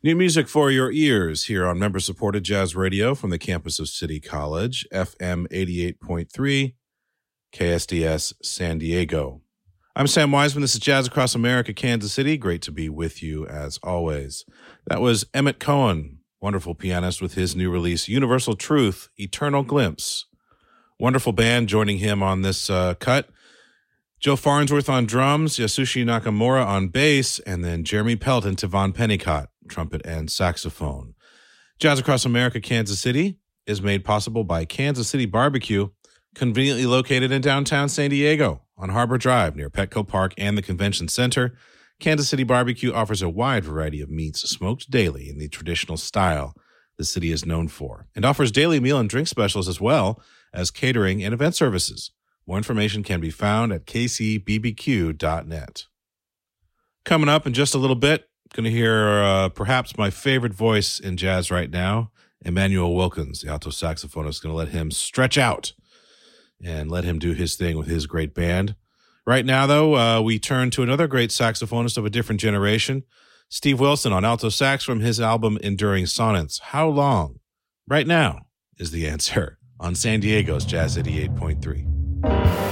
New music for your ears here on member-supported jazz radio from the campus of City College, FM 88.3, KSDS San Diego. I'm Sam Wiseman. This is Jazz Across America, Kansas City. Great to be with you as always. That was Emmett Cohen, wonderful pianist with his new release, Universal Truth, Eternal Glimpse. Wonderful band joining him on this cut. Joe Farnsworth on drums, Yasushi Nakamura on bass, and then Jeremy Pelt and Tavon Pennicott, trumpet and saxophone. Jazz Across America, Kansas City is made possible by Kansas City Barbecue, conveniently located in downtown San Diego on Harbor Drive near Petco Park and the Convention Center. Kansas City Barbecue offers a wide variety of meats smoked daily in the traditional style the city is known for, and offers daily meal and drink specials as well as catering and event services. More information can be found at kcbbq.net. Coming up in just a little bit, going to hear perhaps my favorite voice in jazz right now, Emmanuel Wilkins, the alto saxophonist. Going to let him stretch out and let him do his thing with his great band. Right now, though, we turn to another great saxophonist of a different generation, Steve Wilson on alto sax from his album Enduring Sonnets. How long? Right now is the answer on San Diego's Jazz 88.3.